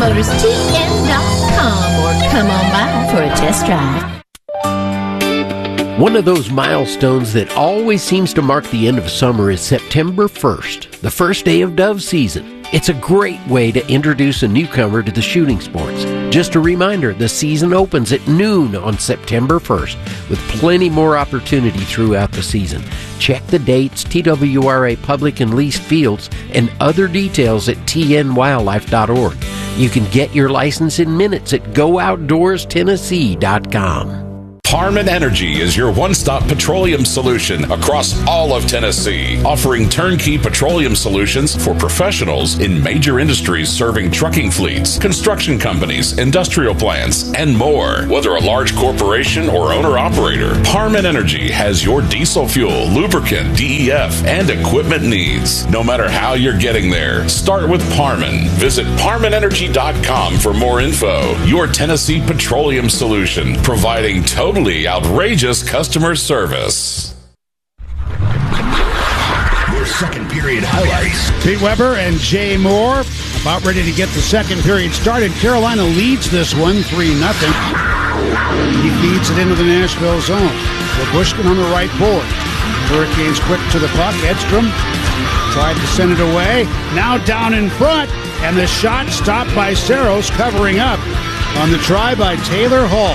FranklinMotorsTN.com or come on by for a test drive. One of those milestones that always seems to mark the end of summer is September 1st, the first day of dove season. It's a great way to introduce a newcomer to the shooting sports. Just a reminder, the season opens at noon on September 1st, with plenty more opportunity throughout the season. Check the dates, TWRA public and leased fields, and other details at tnwildlife.org. You can get your license in minutes at GoOutdoorsTennessee.com. Harman Energy is your one-stop petroleum solution across all of Tennessee, offering turnkey petroleum solutions for professionals in major industries serving trucking fleets, construction companies, industrial plants, and more. Whether a large corporation or owner-operator, Harman Energy has your diesel fuel, lubricant, DEF, and equipment needs. No matter how you're getting there, start with Harman. Visit HarmanEnergy.com for more info. Your Tennessee petroleum solution, providing totally outrageous customer service. Your second period highlights. Pete Weber and Jay Moore about ready to get the second period started. Carolina leads this one 3-0. He feeds it into the Nashville zone. Labushkin on the right board. Hurricanes quick to the puck. Edstrom tried to send it away. Now down in front, and the shot stopped by Saros, covering up on the try by Taylor Hall.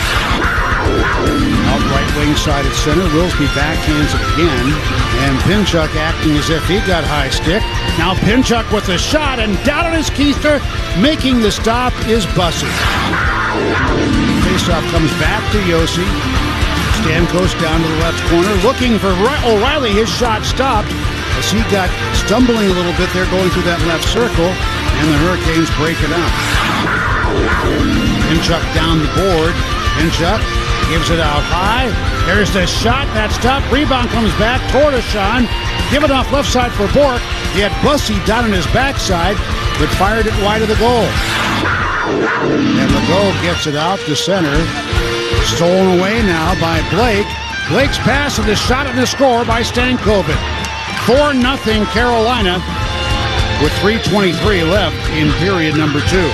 Out right wing side at center. Wilsby backhands it again. And Pinchuk acting as if he got high stick. Now Pinchuk with a shot, and down on his keister, making the stop is Bussey. Faceoff comes back to Yossi. Stamkos down to the left corner, looking for O'Reilly. His shot stopped as he got stumbling a little bit there going through that left circle, and the Hurricanes break it out. Pinchuk down the board. Pinchuk gives it out high. There's the shot. That stop. Rebound comes back. Tortoshon given off left side for Bork. He had Bussey down on his backside, but fired it wide of the goal. And Legault gets it out to center. Stolen away now by Blake. Blake's pass and the shot and the score by Stankoven. 4-0 Carolina with 3:23 left in period number 2.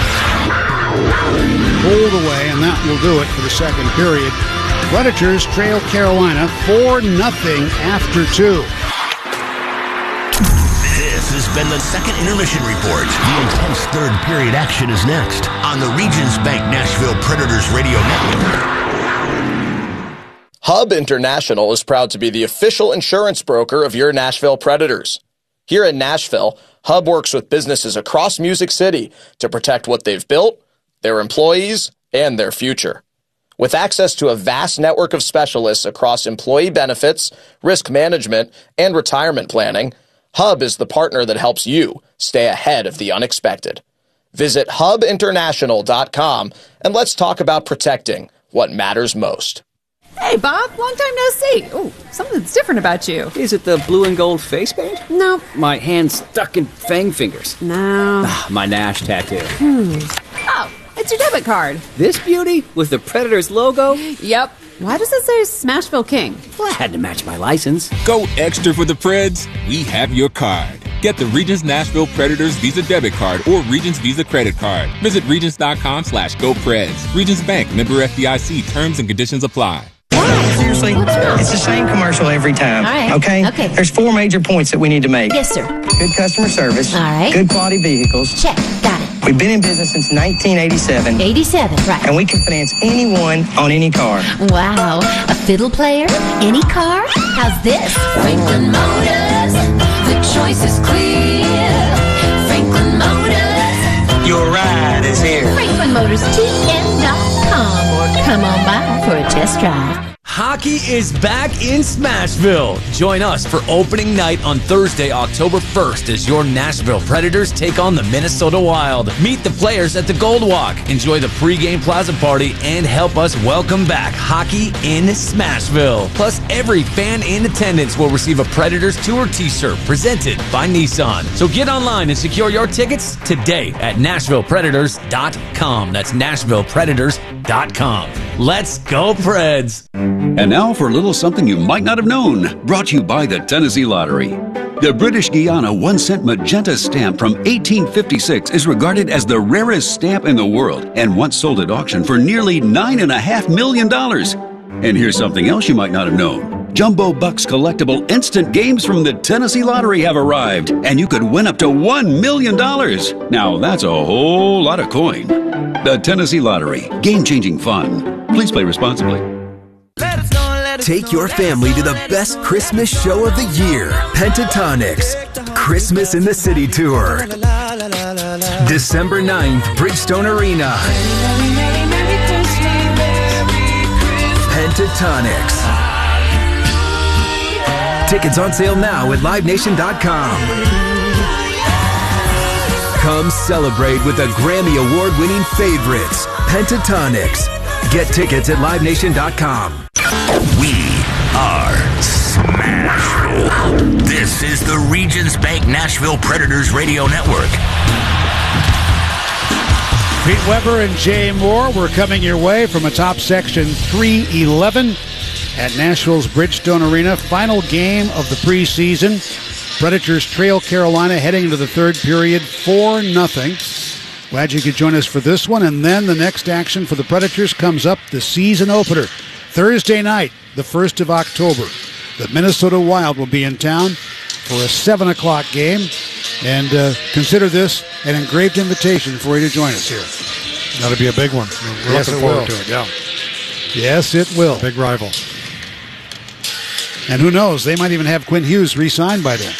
Pulled away, and that will do it for the second period. Predators trail Carolina 4-0 after 2. This has been the second intermission report. The intense third period action is next on the Regions Bank Nashville Predators Radio Network. Hub International is proud to be the official insurance broker of your Nashville Predators. Here in Nashville, Hub works with businesses across Music City to protect what they've built, their employees, and their future. With access to a vast network of specialists across employee benefits, risk management, and retirement planning, Hub is the partner that helps you stay ahead of the unexpected. Visit hubinternational.com and let's talk about protecting what matters most. Hey, Bob, long time no see. Oh, something's different about you. Is it the blue and gold face paint? No. My hand's stuck in fang fingers. No. My Nash tattoo. Oh, it's your debit card. This beauty with the Predators logo? Yep. Why does it say Smashville King? Well, I had to match my license. Go extra for the Preds. We have your card. Get the Regions Nashville Predators Visa debit card or Regions Visa credit card. Visit Regions.com/GoPreds. Regions Bank, member FDIC. Terms and conditions apply. Seriously, it's the same commercial every time. All right. Okay? There's 4 major points that we need to make. Yes, sir. Good customer service. All right. Good quality vehicles. Check. Got it. We've been in business since 1987. 87, right. And we can finance anyone on any car. Wow. A fiddle player? Any car? How's this? Franklin Motors. The choice is clear. Franklin Motors. Your ride is here. FranklinMotorsTN.com or come on by for a test drive. Hockey is back in Smashville. Join us for opening night on Thursday, October 1st as your Nashville Predators take on the Minnesota Wild. Meet the players at the Gold Walk, enjoy the pregame plaza party, and help us welcome back hockey in Smashville. Plus, every fan in attendance will receive a Predators Tour t-shirt presented by Nissan. So get online and secure your tickets today at NashvillePredators.com. That's NashvillePredators.com. Let's go, Preds! And now for a little something you might not have known, brought to you by the Tennessee Lottery. The British Guiana 1-cent magenta stamp from 1856 is regarded as the rarest stamp in the world and once sold at auction for nearly $9.5 million. And here's something else you might not have known. Jumbo Bucks collectible instant games from the Tennessee Lottery have arrived, and you could win up to $1 million. Now, that's a whole lot of coin. The Tennessee Lottery. Game-changing fun. Please play responsibly. Take your family to the best Christmas show of the year. Pentatonix, Christmas in the City Tour. December 9th, Bridgestone Arena. Pentatonix. Tickets on sale now at LiveNation.com. Come celebrate with the Grammy Award-winning favorites, Pentatonix. Get tickets at LiveNation.com. We are Smashville. This is the Regions Bank Nashville Predators Radio Network. Pete Weber and Jay Moore, we're coming your way from atop section 311 at Nashville's Bridgestone Arena. Final game of the preseason. Predators trail Carolina heading into the third period 4-0. Glad you could join us for this one. And then the next action for the Predators comes up, the season opener. Thursday night, the 1st of October. The Minnesota Wild will be in town for a 7 o'clock game. And consider this an engraved invitation for you to join us here. That'll be a big one. We're looking forward to it, yeah. Yes, it will. Big rival. And who knows, they might even have Quinn Hughes re-signed by then.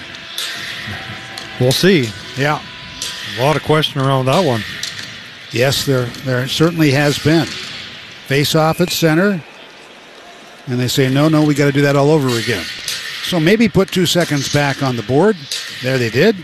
We'll see. Yeah. A lot of question around that one. Yes, there certainly has been. Face-off at center. And they say, no, we got to do that all over again. So maybe put 2 seconds back on the board. There they did.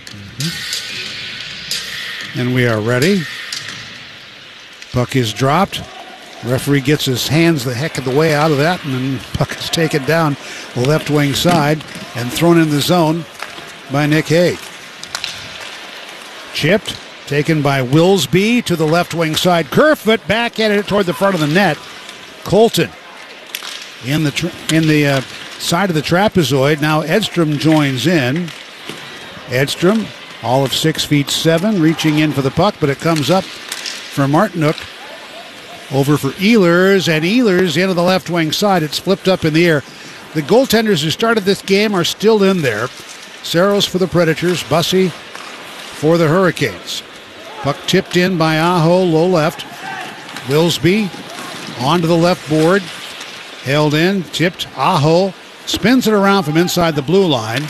And we are ready. Puck is dropped. Referee gets his hands the heck of the way out of that, and then puck is taken down the left wing side and thrown in the zone by Nick Hague. Chipped, taken by Willsby to the left wing side. Kerfoot back at it toward the front of the net. Colton in the side of the trapezoid. Now Edstrom joins in. Edstrom, all of 6'7", reaching in for the puck, but it comes up for Martinook. Over for Ehlers, and Ehlers into the left wing side. It's flipped up in the air. The goaltenders who started this game are still in there. Saros for the Predators, Bussey for the Hurricanes. Puck tipped in by Aho, low left. Willsby onto the left board. Held in, tipped. Aho spins it around from inside the blue line.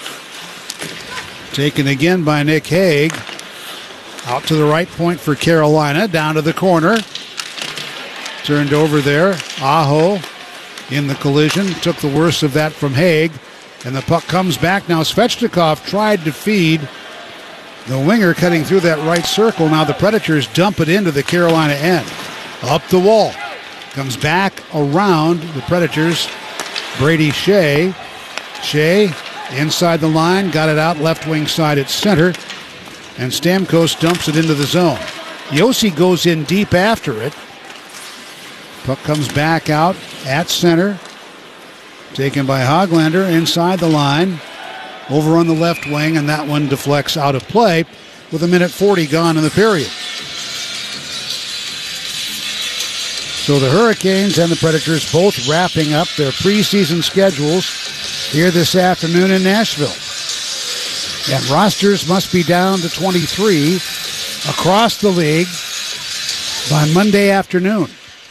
Taken again by Nick Hague. Out to the right point for Carolina, down to the corner. Turned over there. Aho in the collision. Took the worst of that from Hague. And the puck comes back. Now Svechnikov tried to feed the winger cutting through that right circle. Now the Predators dump it into the Carolina end. Up the wall. Comes back around the Predators. Brady Shea. Shea inside the line. Got it out left wing side at center. And Stamkos dumps it into the zone. Yossi goes in deep after it. Puck comes back out at center. Taken by Hoglander inside the line. Over on the left wing, and that one deflects out of play with 1:40 gone in the period. So the Hurricanes and the Predators both wrapping up their preseason schedules here this afternoon in Nashville. And rosters must be down to 23 across the league by Monday afternoon.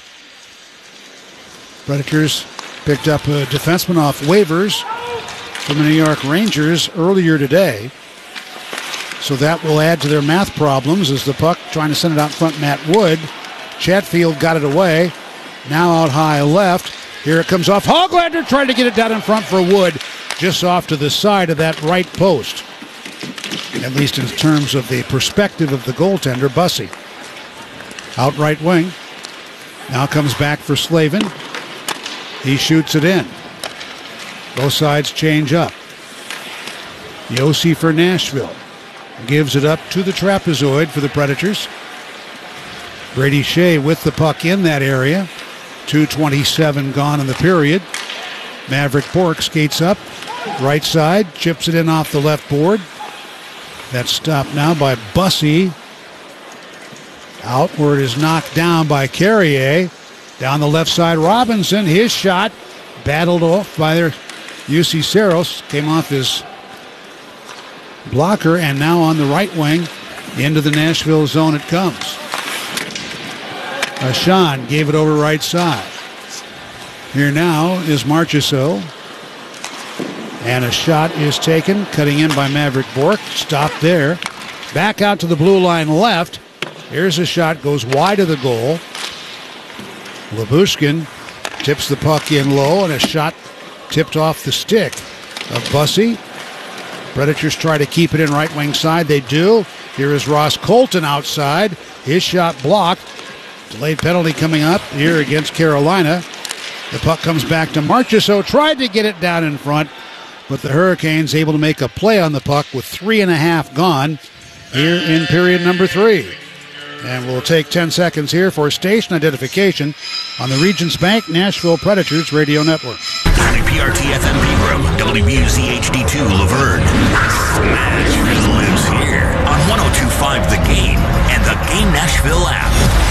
Predators picked up a defenseman off waivers from the New York Rangers earlier today. So that will add to their math problems as the puck trying to send it out front. Matt Wood. Chatfield got it away. Now out high left. Here it comes off. Hoglander trying to get it down in front for Wood. Just off to the side of that right post. At least in terms of the perspective of the goaltender, Bussey. Out right wing. Now comes back for Slavin. He shoots it in. Both sides change up. Yossi for Nashville. Gives it up to the trapezoid for the Predators. Brady Shea with the puck in that area. 2:27 gone in the period. Maverick Bourque skates up, Right side, chips it in off the left board. That's stopped now by Bussey. Outward is knocked down by Carrier. Down the left side, Robinson. His shot battled off by their UC Saros. Came off his blocker, and now on the right wing, into the Nashville zone it comes. Ashan gave it over right side. Here now is Marchessault. And a shot is taken, cutting in by Maverick Bourque. Stopped there. Back out to the blue line left. Here's a shot, goes wide of the goal. Labushkin tips the puck in low, and a shot tipped off the stick of Bussey. Predators try to keep it in right wing side. They do. Here is Ross Colton outside. His shot blocked. Delayed penalty coming up here against Carolina. The puck comes back to Marchessault. Tried to get it down in front, but the Hurricanes able to make a play on the puck with 3.5 gone here in period number 3. And we'll take 10 seconds here for station identification on the Regions Bank Nashville Predators Radio Network. WPRT-FM Pegram, WBUC-HD2 Laverne. Smashville lives here on 102.5 The Game and the Game Nashville app.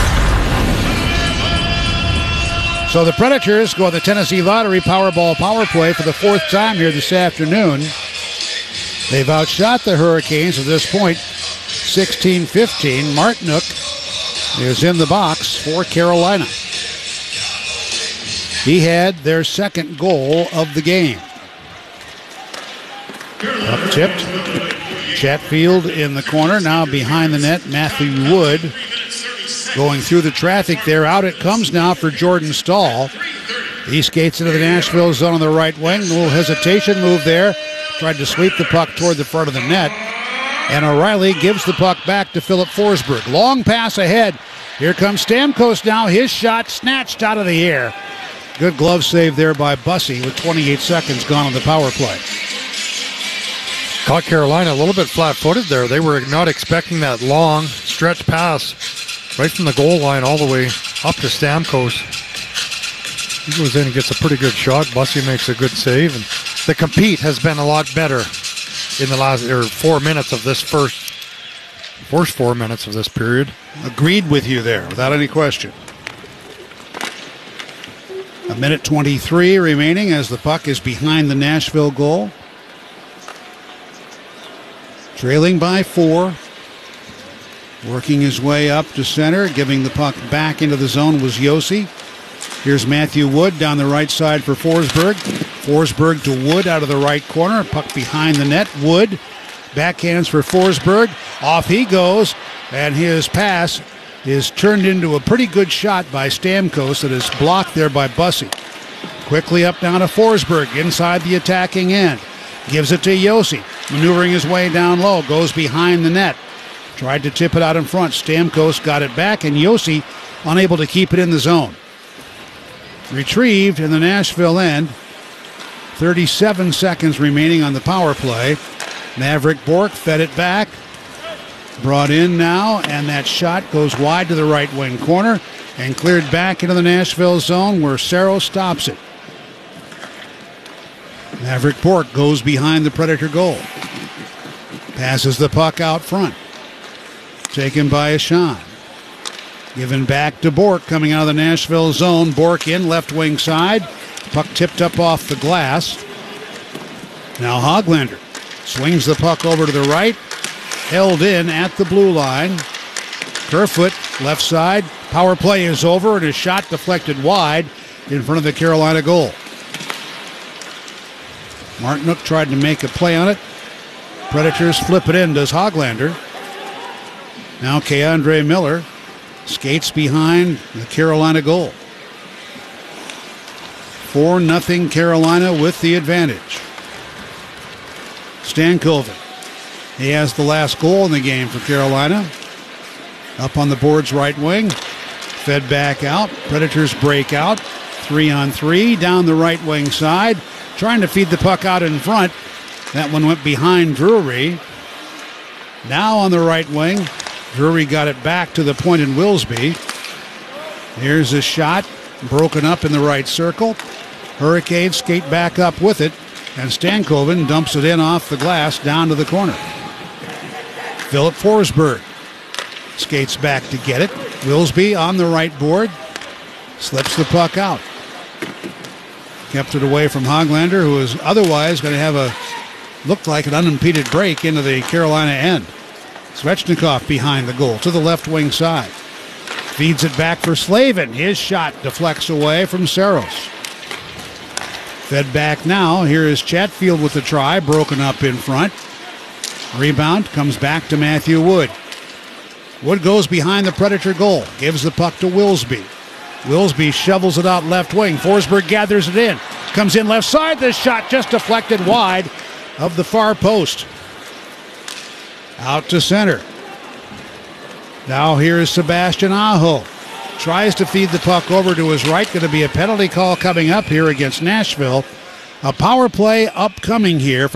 So the Predators go on the Tennessee Lottery Powerball Power Play for the 4th time here this afternoon. They've outshot the Hurricanes at this point, 16-15. Martinook is in the box for Carolina. He had their second goal of the game. Up tipped. Chatfield in the corner, now behind the net. Matthew Wood going through the traffic there. Out it comes now for Jordan Stahl. He skates into the Nashville zone on the right wing. A little hesitation move there. Tried to sweep the puck toward the front of the net. And O'Reilly gives the puck back to Philip Forsberg. Long pass ahead. Here comes Stamkos now. His shot snatched out of the air. Good glove save there by Bussey with 28 seconds gone on the power play. Caught Carolina a little bit flat-footed there. They were not expecting that long stretch pass right from the goal line all the way up to Stamkos. He goes in and gets a pretty good shot. Bussey makes a good save. And the compete has been a lot better in the last 4 minutes of this first 4 minutes of this period. Agreed with you there, without any question. 1:23 remaining as the puck is behind the Nashville goal. Trailing by 4. Working his way up to center, giving the puck back into the zone was Josi. Here's Matthew Wood down the right side for Forsberg. Forsberg to Wood out of the right corner. Puck behind the net. Wood backhands for Forsberg. Off he goes, and his pass is turned into a pretty good shot by Stamkos that is blocked there by Bussey. Quickly up down to Forsberg inside the attacking end. Gives it to Josi. Maneuvering his way down low. Goes behind the net. Tried to tip it out in front. Stamkos got it back, and Josi unable to keep it in the zone. Retrieved in the Nashville end. 37 seconds remaining on the power play. Maverick Bourque fed it back. Brought in now, and that shot goes wide to the right wing corner and cleared back into the Nashville zone where Saros stops it. Maverick Bourque goes behind the Predator goal. Passes the puck out front. Taken by Ashan. Given back to Bourque coming out of the Nashville zone. Bourque in left wing side. Puck tipped up off the glass. Now Hoglander swings the puck over to the right. Held in at the blue line. Kerfoot left side. Power play is over and a shot deflected wide in front of the Carolina goal. Martinook tried to make a play on it. Predators flip it in, does Hoglander. Now Keandre Miller skates behind the Carolina goal. 4-0 Carolina with the advantage. Stankoven. He has the last goal in the game for Carolina. Up on the boards right wing. Fed back out. Predators break out. 3-on-3 down the right wing side. Trying to feed the puck out in front. That one went behind Drury. Now on the right wing. Drury got it back to the point in Willsby. Here's a shot. Broken up in the right circle. Hurricanes skate back up with it. And Stankoven dumps it in off the glass down to the corner. Philip Forsberg skates back to get it. Wilsby on the right board. Slips the puck out. Kept it away from Hoglander, who is otherwise going to have looked like an unimpeded break into the Carolina end. Svechnikov behind the goal to the left wing side. Feeds it back for Slavin. His shot deflects away from Saros. Fed back now. Here is Chatfield with the try. Broken up in front. Rebound comes back to Matthew Wood. Wood goes behind the Predator goal. Gives the puck to Wilsby. Wilsby shovels it out left wing. Forsberg gathers it in. Comes in left side. The shot just deflected wide of the far post. Out to center. Now here is Sebastian Aho. Tries to feed the puck over to his right. Going to be a penalty call coming up here against Nashville. A power play upcoming here.